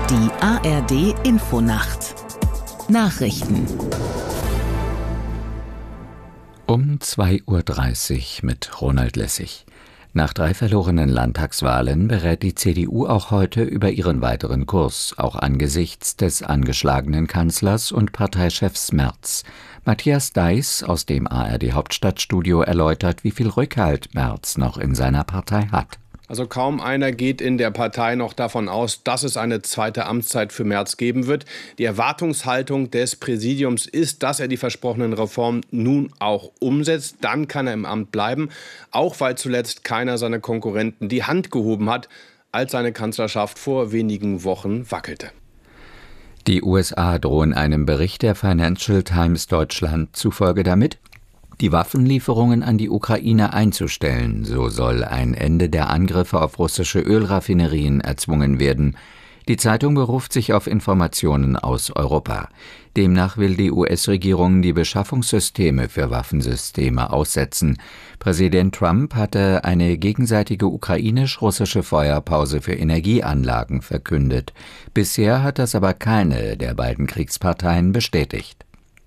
Die ARD Infonacht Nachrichten Um 2:30 Uhr mit Ronald Lessig. Nach 3 verlorenen Landtagswahlen berät die CDU auch heute über ihren weiteren Kurs, auch angesichts des angeschlagenen Kanzlers und Parteichefs Merz. Matthias Deiß aus dem ARD-Hauptstadtstudio erläutert, wie viel Rückhalt Merz noch in seiner Partei hat. Also kaum einer geht in der Partei noch davon aus, dass es eine zweite Amtszeit für Merz geben wird. Die Erwartungshaltung des Präsidiums ist, dass er die versprochenen Reformen nun auch umsetzt. Dann kann er im Amt bleiben, auch weil zuletzt keiner seiner Konkurrenten die Hand gehoben hat, als seine Kanzlerschaft vor wenigen Wochen wackelte. Die USA drohen einem Bericht der Financial Times Deutschland zufolge damit, die Waffenlieferungen an die Ukraine einzustellen. So soll ein Ende der Angriffe auf russische Ölraffinerien erzwungen werden. Die Zeitung beruft sich auf Informationen aus Europa. Demnach will die US-Regierung die Beschaffungssysteme für Waffensysteme aussetzen. Präsident Trump hatte eine gegenseitige ukrainisch-russische Feuerpause für Energieanlagen verkündet. Bisher hat das aber keine der beiden Kriegsparteien bestätigt.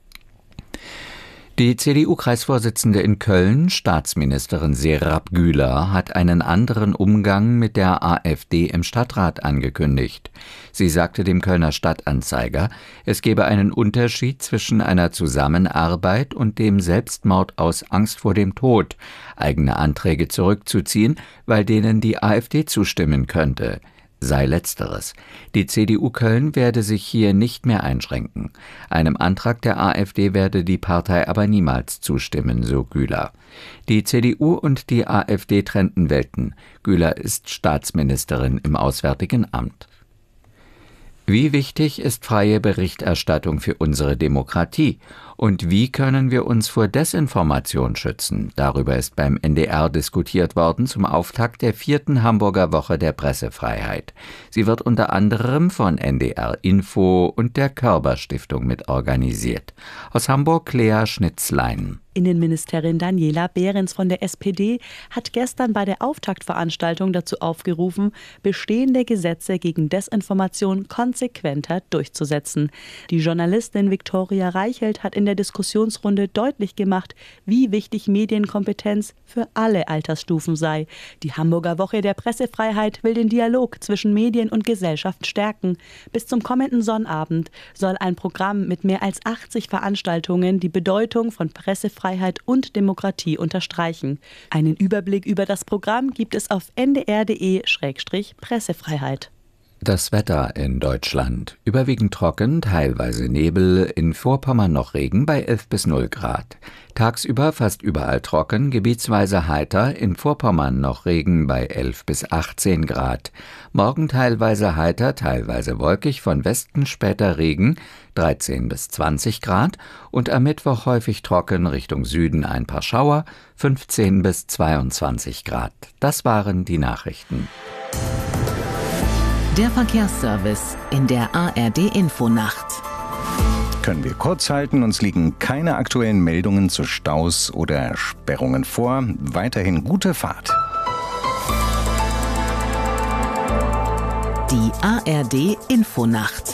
Die CDU-Kreisvorsitzende in Köln, Staatsministerin Serap Güler, hat einen anderen Umgang mit der AfD im Stadtrat angekündigt. Sie sagte dem Kölner Stadtanzeiger, es gebe einen Unterschied zwischen einer Zusammenarbeit und dem Selbstmord aus Angst vor dem Tod, eigene Anträge zurückzuziehen, weil denen die AfD zustimmen könnte. Sei letzteres. Die CDU Köln werde sich hier nicht mehr einschränken. Einem Antrag der AfD werde die Partei aber niemals zustimmen, so Güler. Die CDU und die AfD trennten Welten. Güler ist Staatsministerin im Auswärtigen Amt. Wie wichtig ist freie Berichterstattung für unsere Demokratie? Und wie können wir uns vor Desinformation schützen? Darüber ist beim NDR diskutiert worden zum Auftakt der 4. Hamburger Woche der Pressefreiheit. Sie wird unter anderem von NDR Info und der Körber-Stiftung mitorganisiert. Aus Hamburg Lea Schnitzlein. Innenministerin Daniela Behrens von der SPD hat gestern bei der Auftaktveranstaltung dazu aufgerufen, bestehende Gesetze gegen Desinformation konsequenter durchzusetzen. Die Journalistin Viktoria Reichelt hat in der Diskussionsrunde deutlich gemacht, wie wichtig Medienkompetenz für alle Altersstufen sei. Die Hamburger Woche der Pressefreiheit will den Dialog zwischen Medien und Gesellschaft stärken. Bis zum kommenden Sonnabend soll ein Programm mit mehr als 80 Veranstaltungen die Bedeutung von Pressefreiheit und Demokratie unterstreichen. Einen Überblick über das Programm gibt es auf ndr.de/Pressefreiheit. Das Wetter in Deutschland. Überwiegend trocken, teilweise Nebel, in Vorpommern noch Regen bei 11 bis 0 Grad. Tagsüber fast überall trocken, gebietsweise heiter, in Vorpommern noch Regen bei 11 bis 18 Grad. Morgen teilweise heiter, teilweise wolkig, von Westen später Regen, 13 bis 20 Grad. Und am Mittwoch häufig trocken, Richtung Süden ein paar Schauer, 15 bis 22 Grad. Das waren die Nachrichten. Der Verkehrsservice in der ARD Infonacht. Können wir kurz halten, uns liegen keine aktuellen Meldungen zu Staus oder Sperrungen vor. Weiterhin gute Fahrt. Die ARD Infonacht.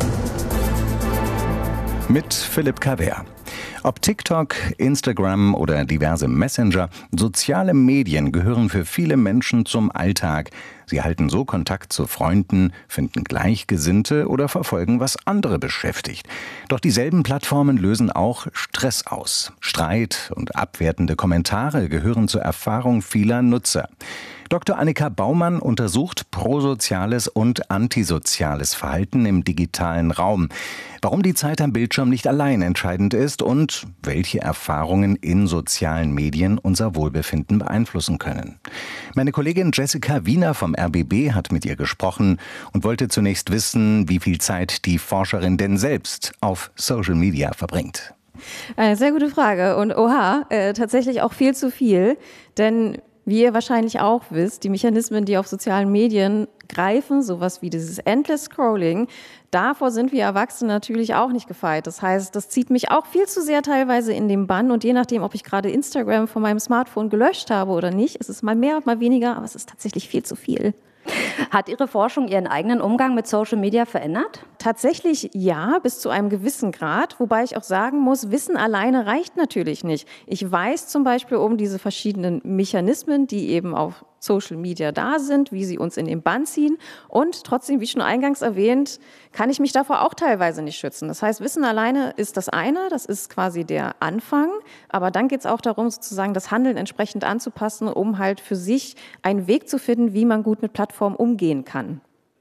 Mit Philipp Kaver. Ob TikTok, Instagram oder diverse Messenger, soziale Medien gehören für viele Menschen zum Alltag. Sie halten so Kontakt zu Freunden, finden Gleichgesinnte oder verfolgen, was andere beschäftigt. Doch dieselben Plattformen lösen auch Stress aus. Streit und abwertende Kommentare gehören zur Erfahrung vieler Nutzer. Dr. Annika Baumann untersucht prosoziales und antisoziales Verhalten im digitalen Raum. Warum die Zeit am Bildschirm nicht allein entscheidend ist und welche Erfahrungen in sozialen Medien unser Wohlbefinden beeinflussen können. Meine Kollegin Jessica Wiener vom RBB hat mit ihr gesprochen und wollte zunächst wissen, wie viel Zeit die Forscherin denn selbst auf Social Media verbringt. Eine sehr gute Frage und tatsächlich auch viel zu viel, denn wie ihr wahrscheinlich auch wisst, die Mechanismen, die auf sozialen Medien greifen, sowas wie dieses Endless Scrolling, davor sind wir Erwachsene natürlich auch nicht gefeit. Das heißt, das zieht mich auch viel zu sehr teilweise in den Bann und je nachdem, ob ich gerade Instagram von meinem Smartphone gelöscht habe oder nicht, ist es mal mehr, mal weniger, aber es ist tatsächlich viel zu viel. Hat Ihre Forschung Ihren eigenen Umgang mit Social Media verändert? Tatsächlich ja, bis zu einem gewissen Grad, wobei ich auch sagen muss, Wissen alleine reicht natürlich nicht. Ich weiß zum Beispiel um diese verschiedenen Mechanismen, die eben auf Social Media da sind, wie sie uns in den Bann ziehen. Und trotzdem, wie schon eingangs erwähnt, kann ich mich davor auch teilweise nicht schützen. Das heißt, Wissen alleine ist das eine, das ist quasi der Anfang. Aber dann geht es auch darum, sozusagen das Handeln entsprechend anzupassen, um halt für sich einen Weg zu finden, wie man gut mit Plattformen umgehen kann.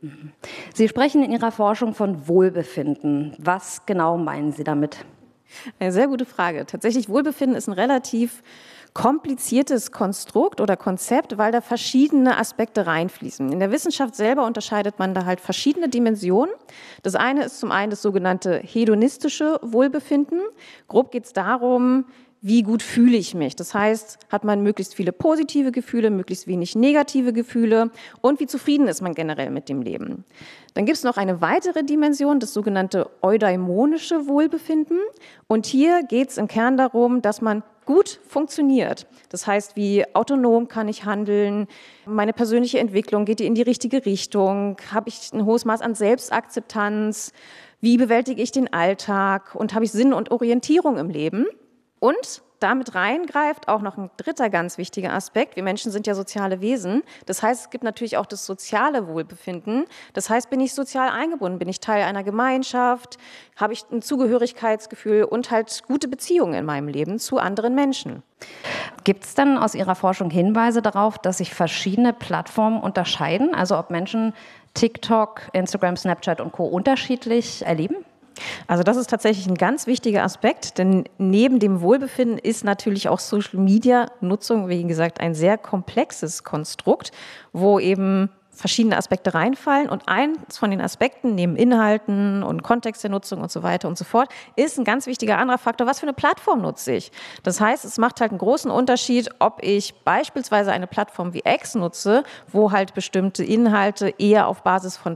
Sie sprechen in Ihrer Forschung von Wohlbefinden. Was genau meinen Sie damit? Eine sehr gute Frage. Tatsächlich, Wohlbefinden ist ein relativ kompliziertes Konstrukt oder Konzept, weil da verschiedene Aspekte reinfließen. In der Wissenschaft selber unterscheidet man da halt verschiedene Dimensionen. Das eine ist zum einen das sogenannte hedonistische Wohlbefinden. Grob geht es darum, wie gut fühle ich mich? Das heißt, hat man möglichst viele positive Gefühle, möglichst wenig negative Gefühle und wie zufrieden ist man generell mit dem Leben? Dann gibt es noch eine weitere Dimension, das sogenannte eudaimonische Wohlbefinden. Und hier geht es im Kern darum, dass man gut funktioniert. Das heißt, wie autonom kann ich handeln? Meine persönliche Entwicklung, geht die in die richtige Richtung? Habe ich ein hohes Maß an Selbstakzeptanz? Wie bewältige ich den Alltag? Und habe ich Sinn und Orientierung im Leben? Und damit reingreift auch noch ein dritter ganz wichtiger Aspekt. Wir Menschen sind ja soziale Wesen. Das heißt, es gibt natürlich auch das soziale Wohlbefinden. Das heißt, bin ich sozial eingebunden? Bin ich Teil einer Gemeinschaft? Habe ich ein Zugehörigkeitsgefühl und halt gute Beziehungen in meinem Leben zu anderen Menschen? Gibt es dann aus Ihrer Forschung Hinweise darauf, dass sich verschiedene Plattformen unterscheiden? Also ob Menschen TikTok, Instagram, Snapchat und Co. unterschiedlich erleben? Also das ist tatsächlich ein ganz wichtiger Aspekt, denn neben dem Wohlbefinden ist natürlich auch Social-Media-Nutzung, wie gesagt, ein sehr komplexes Konstrukt, wo eben verschiedene Aspekte reinfallen. Und eins von den Aspekten, neben Inhalten und Kontext der Nutzung und so weiter und so fort, ist ein ganz wichtiger anderer Faktor, was für eine Plattform nutze ich. Das heißt, es macht halt einen großen Unterschied, ob ich beispielsweise eine Plattform wie X nutze, wo halt bestimmte Inhalte eher auf Basis von